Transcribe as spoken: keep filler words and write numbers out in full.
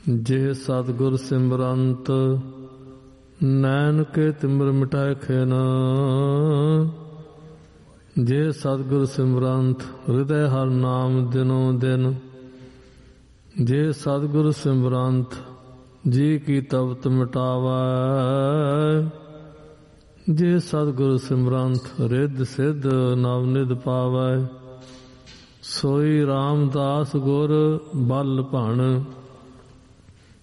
ਜੇ ਸਤਿਗੁਰ ਸਿਮਰੰਤ ਨੈਣ ਕੇ ਤਿਮਰ ਮਿਟਾਏ ਖੇਨ। ਜੇ ਸਤਿਗੁਰ ਸਿਮਰੰਤ ਹਿਰਦੈ ਹਰ ਨਾਮ ਦਿਨੋ ਦਿਨ। ਜੇ ਸਤਿਗੁਰ ਸਿਮਰੰਤ ਜੀ ਕੀ ਤਪਤ ਮਿਟਾਵੈ। ਜੇ ਸਤਿਗੁਰ ਸਿਮਰੰਤ ਰਿੱਧ ਸਿੱਧ ਨਵ ਨਿਧ ਪਾਵੈ। ਸੋਈ ਰਾਮਦਾਸ ਗੁਰ ਬਲ ਭਣ